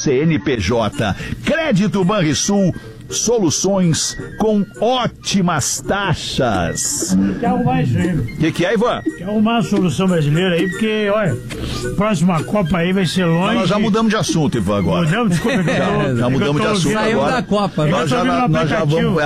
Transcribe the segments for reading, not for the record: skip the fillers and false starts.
CNPJ. Crédito Banrisul, soluções com ótimas taxas. Tem que arrumar isso aí. O que é, Ivan? Tem que arrumar a solução brasileira aí, porque, olha, próxima Copa aí vai ser longe. Nós já mudamos de assunto, Ivan, agora. Mudamos, desculpa. Já mudamos de assunto Saiu agora. da Copa. Nós já vamos...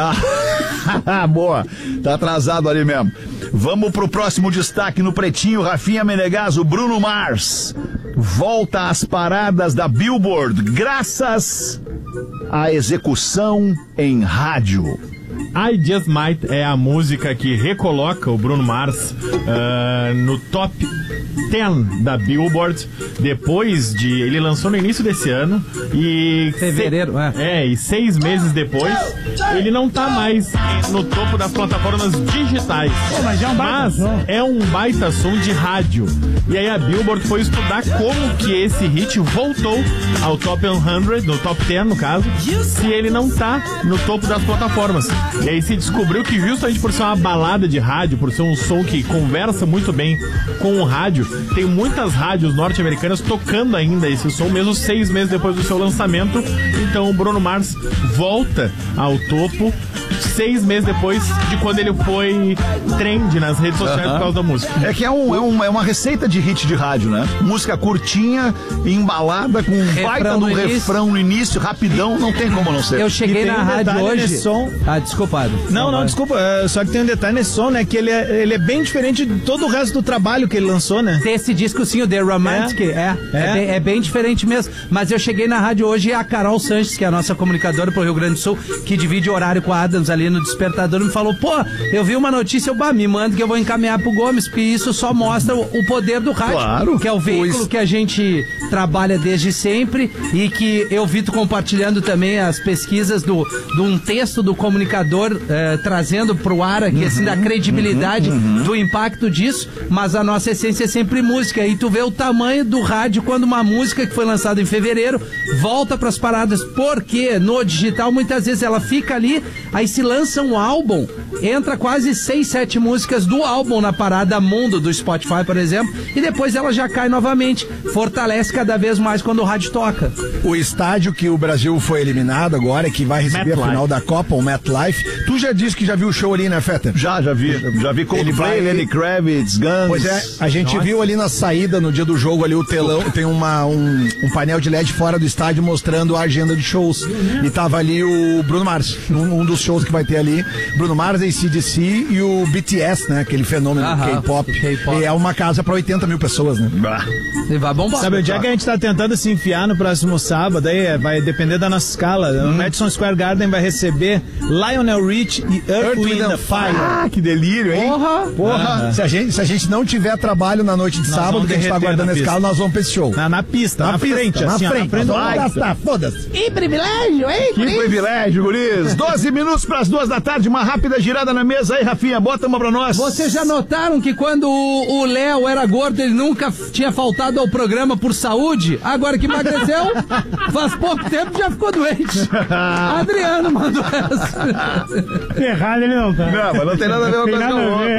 Boa, tá atrasado ali mesmo. Vamos pro próximo destaque no Pretinho. Rafinha Menegaso, Bruno Mars volta às paradas da Billboard graças à execução em rádio. I Just Might é a música que recoloca o Bruno Mars no top 10 da Billboard, depois de... Ele lançou no início desse ano e... Fevereiro, e 6 meses depois, ele não tá mais no topo das plataformas digitais. Mas é um baita som de rádio. E aí a Billboard foi estudar como que esse hit voltou ao top 100, no top 10 no caso, se ele não tá no topo das plataformas. E aí se descobriu que justamente por ser uma balada de rádio, por ser um som que conversa muito bem com o rádio, tem muitas rádios norte-americanas tocando ainda esse som, mesmo 6 meses depois do seu lançamento. Então o Bruno Mars volta ao topo 6 meses depois de quando ele foi trend nas redes sociais por causa da música. É que é uma receita de hit de rádio, né? Música curtinha, embalada, com um baita no refrão no início, rapidão, não tem como não ser. Eu cheguei na rádio hoje... desculpa. Não, desculpa. Só que tem um detalhe nesse som, né? Que ele é bem diferente de todo o resto do trabalho que ele lançou, né? Esse disco sim, o The Romantic, é bem diferente mesmo. Mas eu cheguei na rádio hoje e a Carol Sanches, que é a nossa comunicadora pro Rio Grande do Sul, que divide horário com a Adams ali no Despertador, me falou, eu vi uma notícia, me manda que eu vou encaminhar pro Gomes, porque isso só mostra o poder do rádio. Claro. Que é o veículo que a gente trabalha desde sempre e que eu vi tu compartilhando também as pesquisas de um texto do comunicador trazendo pro ar aqui, assim, da credibilidade do impacto disso, mas a nossa essência é sempre música, e tu vê o tamanho do rádio quando uma música que foi lançada em fevereiro volta pras paradas, porque no digital muitas vezes ela fica ali, aí se lança um álbum, entra quase 6, 7 músicas do álbum na parada mundo do Spotify, por exemplo, e depois ela já cai novamente, fortalece cada vez mais quando o rádio toca. O estádio que o Brasil foi eliminado agora, que vai receber a final da Copa, o MetLife. Tu já disse que já viu o show ali, né, Feta? Já vi Coldplay, Lenny Kravitz, Guns. Pois é, a gente viu ali na saída, no dia do jogo ali, o telão, tem um painel de LED fora do estádio mostrando a agenda de shows. E tava ali o Bruno Mars, um dos shows que vai ter ali. Bruno Mars, AC/DC e o BTS, né, aquele fenômeno do K-pop. E é uma casa pra 80 mil pessoas, né? E vai bombar. Sabe onde é que a gente tá tentando se enfiar no próximo sábado? Aí vai depender da nossa escala. O Madison Square Garden vai receber Lionel Rich e Earth, Wind & Fire. Ah, que delírio, hein? Porra. Se a gente não tiver trabalho na noite de sábado, que a gente tá aguardando a escala, nós vamos pra esse show. Na pista, na frente. Na assim, frente. Ó, Vamos gastar, foda-se. Que privilégio, hein? Que privilégio, guris. 12 minutos pras 2 da tarde, uma rápida girada na mesa aí, Rafinha, bota uma pra nós. Vocês já notaram que quando o Léo era gordo, ele nunca tinha faltado ao programa por saúde? Agora que emagreceu, faz pouco tempo já ficou doente. Adriano mandou essa. Errado ele não tá. Não, mas não tem nada a ver uma coisa com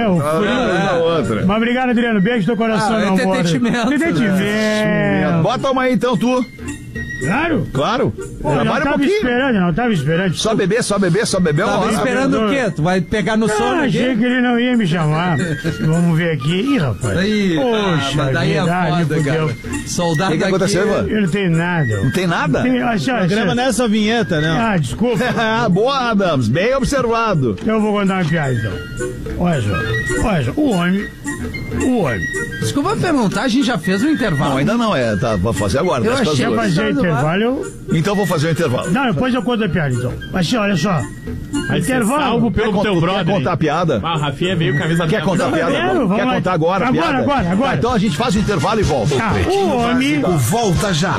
a outra. Mas obrigado, Adriano. Beijo no coração, meu amor. Entretenimento. Bota uma aí então, tu. Claro. Pô, eu não tava esperando. Só beber. Tava esperando o quê? Tu vai pegar no sono aqui? Achei que ele não ia me chamar. Vamos ver aqui. Ih, rapaz. Poxa, mas daí é foda, cara. Soldado O que aconteceu, Ivan? Eu não tenho nada. Não tem nada? O programa não é só vinheta, né? Ah, desculpa. Boa, Adams. Bem observado. Eu vou contar uma piada, então. Olha só. O homem. Desculpa perguntar, a gente já fez um intervalo? Não, ainda não. Vou fazer agora. Eu achei Quer fazer intervalo? Então vou fazer o intervalo. Não, depois eu conto a piada, então. Mas olha só. Intervalo. Salvo pelo teu brother. Quer contar a piada? Ah, Rafinha veio camisa Quer contar a piada? Quer contar agora a piada? Agora. Então a gente faz o intervalo e volta. O homem... Volta já.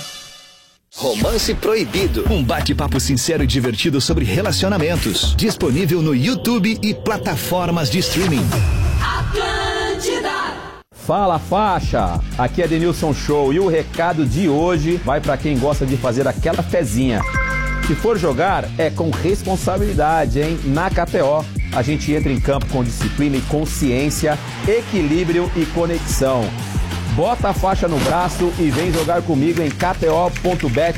Romance Proibido. Um bate-papo sincero e divertido sobre relacionamentos. Disponível no YouTube e plataformas de streaming. Fala, faixa! Aqui é Denilson Show e o recado de hoje vai para quem gosta de fazer aquela fezinha. Se for jogar, é com responsabilidade, hein? Na KTO, a gente entra em campo com disciplina e consciência, equilíbrio e conexão. Bota a faixa no braço e vem jogar comigo em kto.bet.